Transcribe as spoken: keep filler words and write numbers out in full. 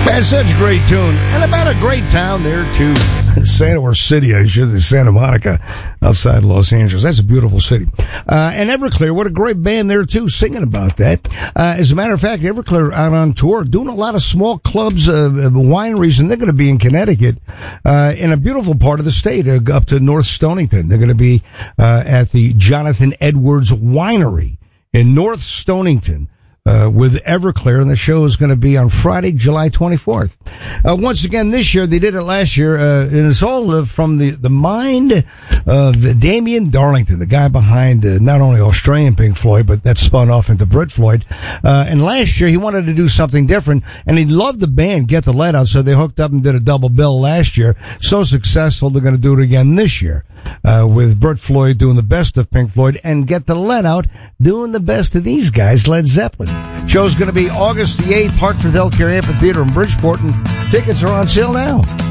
That's such a great tune. And about a great town there, too. Santa or City, I should say, Santa Monica, outside Los Angeles. That's a beautiful city. Uh, and Everclear, what a great band there, too, singing about that. Uh, as a matter of fact, Everclear out on tour, doing a lot of small clubs, uh, wineries, and they're going to be in Connecticut, uh, in a beautiful part of the state, uh, up to North Stonington. They're going to be, uh, at the Jonathan Edwards Winery in North Stonington. Uh, with Everclear, and the show is going to be on Friday, July twenty-fourth. Uh, once again, this year, they did it last year, uh, and it's all uh, from the, the mind of Damien Darlington, the guy behind uh, not only Australian Pink Floyd, but that spun off into Brit Floyd. Uh, and last year, he wanted to do something different, and he loved the band, Get the Lead Out, so they hooked up and did a double bill last year. So successful, they're going to do it again this year. Uh, with Brit Floyd doing the best of Pink Floyd and Get the Lead Out doing the best of these guys, Led Zeppelin. Show's going to be August the eighth, Hartford Healthcare Amphitheater in Bridgeport, and tickets are on sale now.